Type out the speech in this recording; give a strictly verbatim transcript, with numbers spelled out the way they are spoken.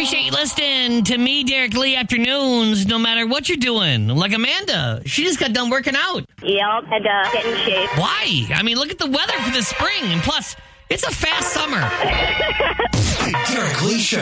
appreciate you listening to me, Derek Lee, afternoons, no matter what you're doing. Like Amanda, she just got done working out. Yep, had to get in shape. Why? I mean, look at the weather for the spring. And plus, it's a fast summer. Derek Lee Show.